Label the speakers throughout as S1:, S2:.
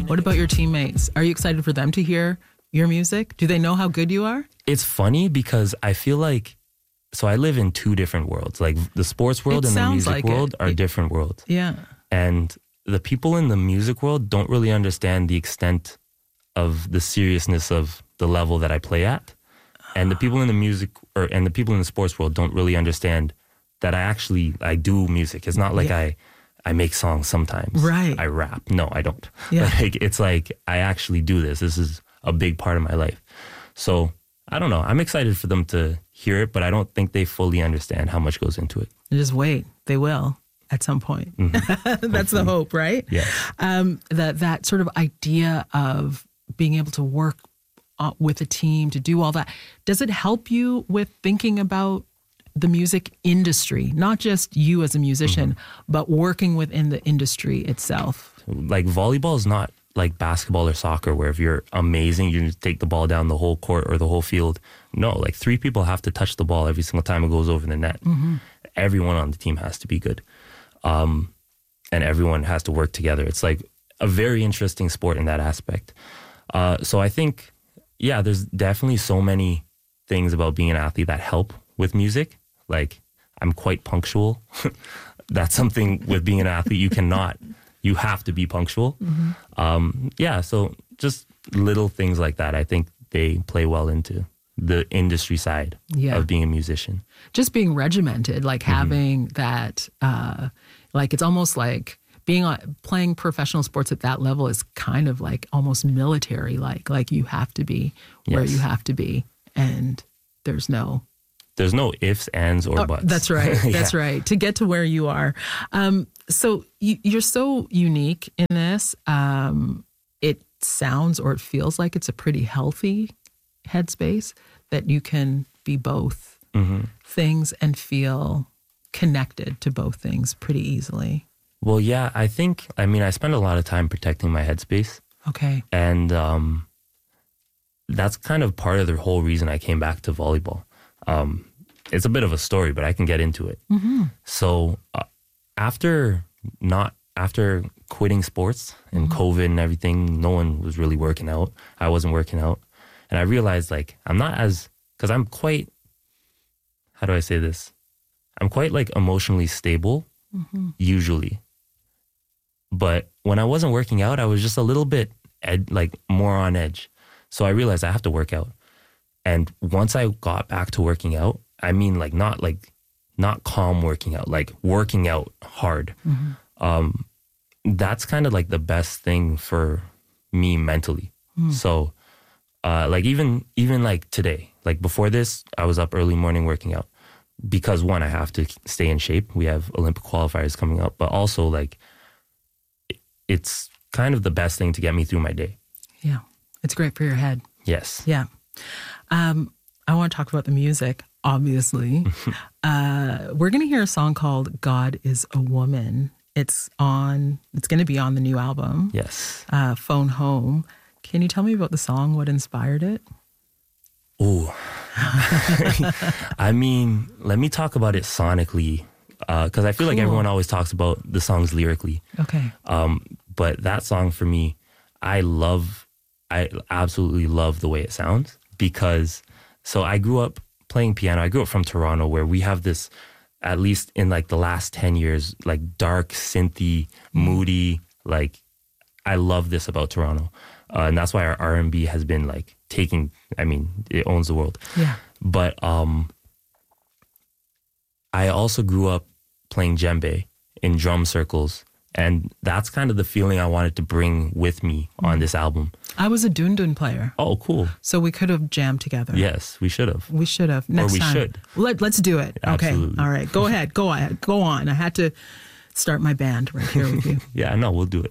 S1: What about your teammates? Are you excited for them to hear your music? Do they know how good you are?
S2: It's funny because I feel like, so I live in two different worlds. Like the sports world and the music world are different worlds.
S1: Yeah.
S2: And the people in the music world don't really understand the extent of the seriousness of the level that I play at. And the people in the and the people in the sports world don't really understand that I do music. It's not like I make songs sometimes.
S1: Right.
S2: I rap. No, I don't.
S1: Yeah.
S2: It's like I actually do this. This is a big part of my life. So I don't know. I'm excited for them to hear it, but I don't think they fully understand how much goes into it.
S1: Just wait. They will at some point. Mm-hmm. That's the hope, right?
S2: Yeah.
S1: That sort of idea of being able to work with a team to do all that. Does it help you with thinking about the music industry, not just you as a musician, but working within the industry itself?
S2: Like volleyball is not like basketball or soccer where if you're amazing, you just take the ball down the whole court or the whole field. No, like 3 people have to touch the ball every single time it goes over the net. Mm-hmm. Everyone on the team has to be good. And everyone has to work together. It's like a very interesting sport in that aspect. So I think, yeah, there's definitely so many things about being an athlete that help with music. Like I'm quite punctual. That's something with being an athlete you have to be punctual. Mm-hmm. So just little things like that, I think they play well into the industry side of being a musician.
S1: Just being regimented, like having that, like it's almost like playing professional sports at that level is kind of like almost military, like you have to be where you have to be, and there's no
S2: ifs, ands, or buts.
S1: That's right. That's right. To get to where you are. So you're so unique in this. It sounds or it feels like it's a pretty healthy headspace that you can be both things and feel connected to both things pretty easily.
S2: Well, yeah, I spend a lot of time protecting my headspace.
S1: Okay.
S2: And that's kind of part of the whole reason I came back to volleyball. It's a bit of a story, but I can get into it. Mm-hmm. So after quitting sports and COVID and everything, no one was really working out. I wasn't working out. And I realized because I'm quite, how do I say this? I'm quite like emotionally stable, usually. But when I wasn't working out, I was just a little bit more on edge. So I realized I have to work out. And once I got back to working out, I mean not calm working out, like working out hard. Mm-hmm. That's kind of like the best thing for me mentally. So even like today, like before this, I was up early morning working out because one, I have to stay in shape. We have Olympic qualifiers coming up, but also like it's kind of the best thing to get me through my day.
S1: Yeah. It's great for your head.
S2: Yes.
S1: Yeah. I want to talk about the music, obviously. We're going to hear a song called God is a Woman. It's going to be on the new album.
S2: Yes.
S1: Phone Home. Can you tell me about the song? What inspired it?
S2: Oh, I mean, let me talk about it sonically, because I feel like everyone always talks about the songs lyrically.
S1: Okay.
S2: But that song for me, I absolutely love the way it sounds because, so I grew up playing piano. I grew up from Toronto where we have this, at least in like the last 10 years, like dark, synthy, moody, like I love this about Toronto. And that's why our R&B has been like it owns the world.
S1: Yeah.
S2: But I also grew up playing djembe in drum circles. And that's kind of the feeling I wanted to bring with me on this album.
S1: I was a dundun player.
S2: Oh, cool.
S1: So we could have jammed together.
S2: Yes, we should have.
S1: We should have. Next time.
S2: Should.
S1: Let's do it.
S2: Absolutely.
S1: Okay. All right. Go ahead. Go on. I had to start my band right here with you.
S2: Yeah, no, we'll do it.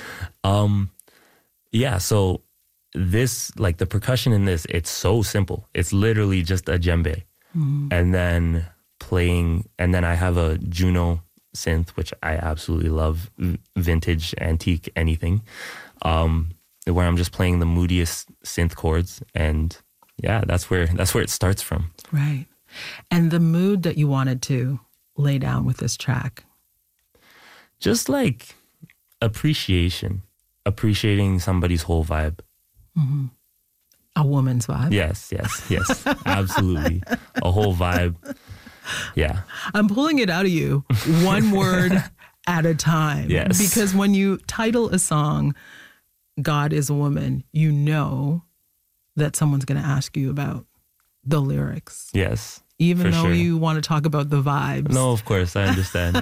S2: So this, like the percussion in this, it's so simple. It's literally just a djembe. And then I have a Juno synth, which I absolutely love, vintage, antique, anything, where I'm just playing the moodiest synth chords. And yeah, that's where it starts from.
S1: Right. And the mood that you wanted to lay down with this track?
S2: Just like appreciation. appreciating somebody's whole vibe.
S1: A woman's vibe.
S2: Yes, absolutely. A whole vibe. Yeah.
S1: I'm pulling it out of you one word at a time.
S2: Yes.
S1: Because when you title a song, God is a Woman, you know that someone's going to ask you about the lyrics.
S2: Yes.
S1: Even though
S2: sure.
S1: you want to talk about the vibes.
S2: No, of course, I understand.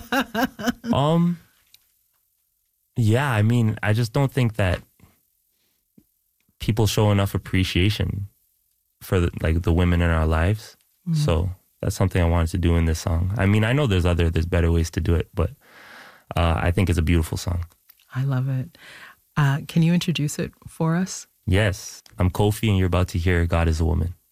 S2: Yeah, I mean, I just don't think that people show enough appreciation for the women in our lives. So that's something I wanted to do in this song. I mean, I know there's better ways to do it, but I think it's a beautiful song.
S1: I love it. Can you introduce it for us?
S2: Yes, I'm Kofi and you're about to hear God is a Woman.